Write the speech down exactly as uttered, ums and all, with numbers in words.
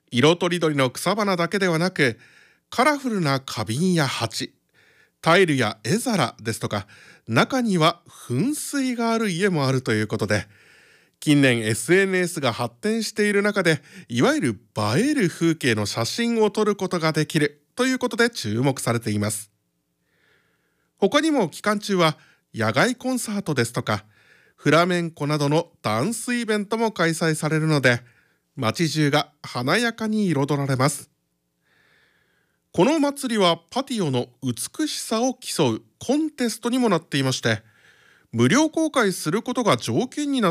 色とりどりの草花だけではなく、カラフルな花瓶や鉢、タイルや絵皿ですとか、中には噴水がある家もあるということで、近年 エスエヌエス が発展している中で、いわゆる映える風景の写真を撮ることができるということで注目されています。他にも期間中は野外コンサートですとか、フラメンコなどのダンスイベントも開催されるので、街中が華やかに彩られます。この祭りはパティオの美しさを競うコンテストにもなっていまして、無料公開することが条件になって